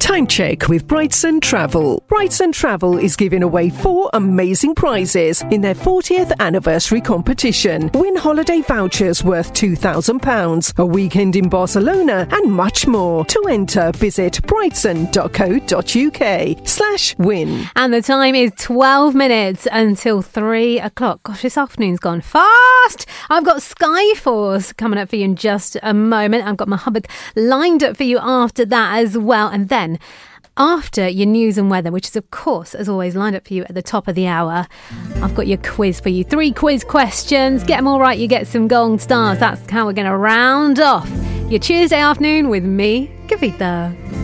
Time check with Brightson Travel. Brightson Travel is giving away 4 amazing prizes in their 40th anniversary competition. Win holiday vouchers worth £2,000, a weekend in Barcelona, and much more. To enter, visit brightson.co.uk/win. And the time is 12 minutes until 3 o'clock. Gosh, this afternoon's gone fast. I've got Skyforce coming up for you in just a moment. I've got Mohammed lined up for you after that as well. And then after your news and weather, which is, of course, as always, lined up for you at the top of the hour, I've got your quiz for you. 3 quiz questions. Get them all right, you get some gold stars. That's how we're going to round off your Tuesday afternoon with me, Kavitha.